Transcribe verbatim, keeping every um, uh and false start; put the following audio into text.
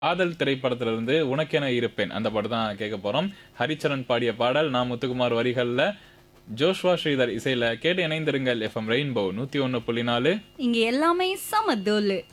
காதல் திரைப்படத்துல இருந்து உனக்கென இருப்பேன் அந்த பாட்டு தான் கேட்க போறோம். ஹரிச்சரன் பாடிய பாடல் நான் முத்துக்குமார் வரிகள்ல ஜோஷ்வா ஸ்ரீதர் இசையில கேட்டு இணைந்திருங்கள். எஃப்எம் ரெயின்போ நூத்தி ஒன்று புள்ளி நாலு இங்க எல்லாமே சம தோலு.